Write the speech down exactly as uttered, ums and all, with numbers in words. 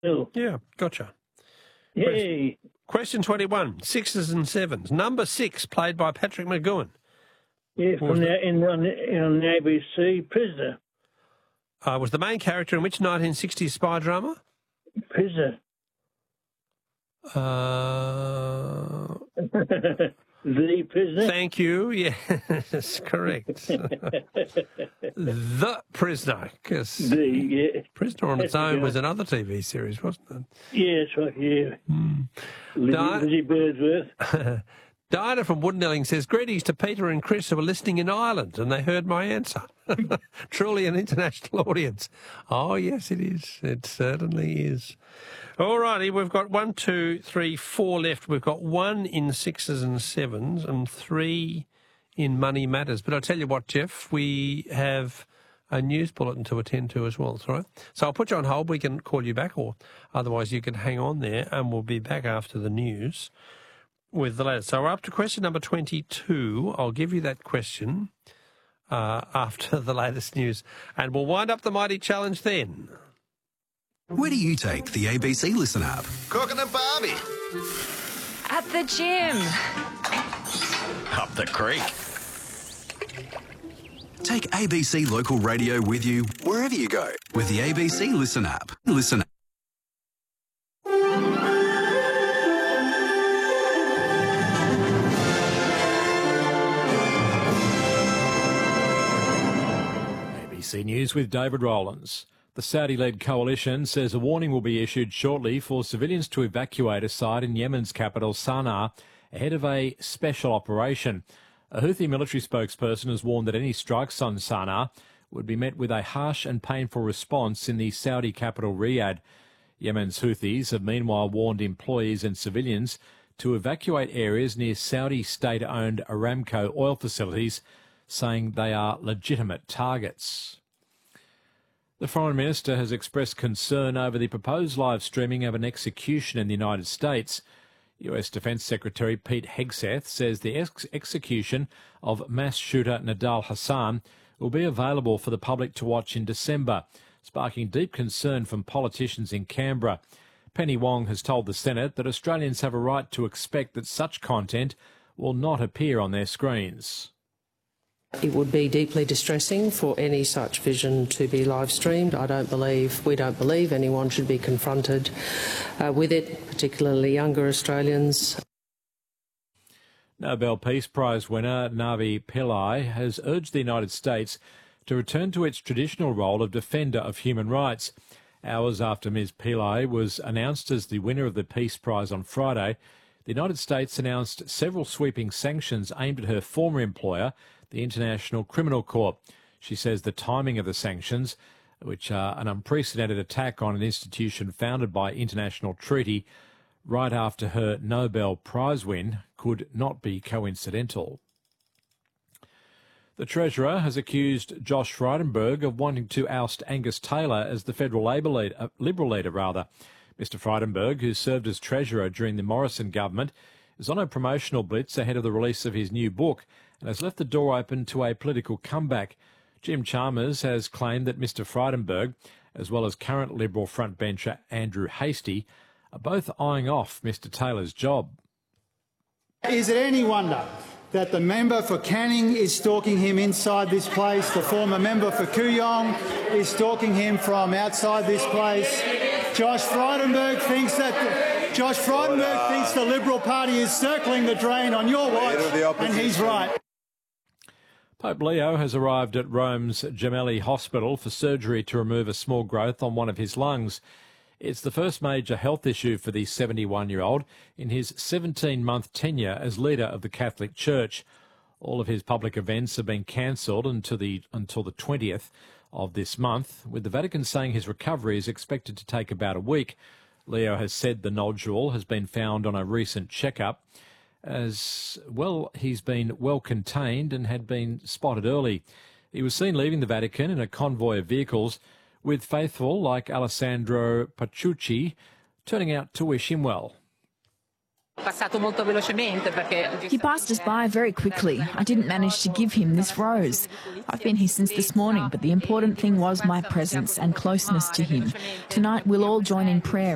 Bill. Yeah, gotcha. Yay. Question twenty-one, sixes and sevens. Number six, played by Patrick McGowan. Yeah, from the, in, on, the, on the A B C, Prisoner. Uh, was the main character in which nineteen sixties spy drama? Prisoner. Uh, the Prisoner. Thank you. Yes, correct. The Prisoner. Cause the, yeah. Prisoner on its own was another T V series, wasn't it? Yeah, that's right, yeah. Mm. Lizzie, Di- Lizzie Birdsworth. Diana from Woodenelling says, greetings to Peter and Chris who were listening in Ireland and they heard my answer. Truly an international audience. Oh, yes, it is. It certainly is. All righty, we've got one, two, three, four left. We've got one in sixes and sevens and three in Money Matters. But I'll tell you what, Jeff, we have a news bulletin to attend to as well. That's right. So I'll put you on hold. We can call you back, or otherwise you can hang on there and we'll be back after the news with the latest. So we're up to question number twenty-two. I'll give you that question uh, after the latest news. And we'll wind up the Mighty Challenge then. Where do you take the A B C Listen app? Cooking a barbie. At the gym. Up the creek. Take A B C Local Radio with you wherever you go with the A B C Listen app. Listen. A B C News with David Rowlands. The Saudi-led coalition says a warning will be issued shortly for civilians to evacuate a site in Yemen's capital, Sana'a, ahead of a special operation. A Houthi military spokesperson has warned that any strikes on Sana'a would be met with a harsh and painful response in the Saudi capital, Riyadh. Yemen's Houthis have meanwhile warned employees and civilians to evacuate areas near Saudi state-owned Aramco oil facilities, saying they are legitimate targets. The Foreign Minister has expressed concern over the proposed live streaming of an execution in the United States. U S Defence Secretary Pete Hegseth says the ex- execution of mass shooter Nidal Hassan will be available for the public to watch in December, sparking deep concern from politicians in Canberra. Penny Wong has told the Senate that Australians have a right to expect that such content will not appear on their screens. It would be deeply distressing for any such vision to be live streamed. I don't believe, we don't believe anyone should be confronted uh, with it, particularly younger Australians. Nobel Peace Prize winner Navi Pillai has urged the United States to return to its traditional role of defender of human rights. Hours after Miz Pillai was announced as the winner of the Peace Prize on Friday, the United States announced several sweeping sanctions aimed at her former employer, the International Criminal Court. She says the timing of the sanctions, which are an unprecedented attack on an institution founded by international treaty right after her Nobel Prize win, could not be coincidental. The Treasurer has accused Josh Frydenberg of wanting to oust Angus Taylor as the federal Labor leader, uh, Liberal leader. rather. Mister Frydenberg, who served as Treasurer during the Morrison government, is on a promotional blitz ahead of the release of his new book and has left the door open to a political comeback. Jim Chalmers has claimed that Mister Frydenberg, as well as current Liberal frontbencher Andrew Hastie, are both eyeing off Mister Taylor's job. Is it any wonder that the member for Canning is stalking him inside this place, the former member for Kooyong is stalking him from outside this place? Josh Frydenberg thinks that Josh Frydenberg thinks the Liberal Party is circling the drain on your watch, and he's right. Pope Leo has arrived at Rome's Gemelli Hospital for surgery to remove a small growth on one of his lungs. It's the first major health issue for the seventy-one-year-old in his seventeen-month tenure as leader of the Catholic Church. All of his public events have been cancelled until the, until the twentieth of this month, with the Vatican saying his recovery is expected to take about a week. Leo has said the nodule has been found on a recent checkup. As well, he's been well contained and had been spotted early. He was seen leaving the Vatican in a convoy of vehicles, with faithful like Alessandro Paciucci turning out to wish him well. He passed us by very quickly. I didn't manage to give him this rose. I've been here since this morning, but the important thing was my presence and closeness to him. Tonight we'll all join in prayer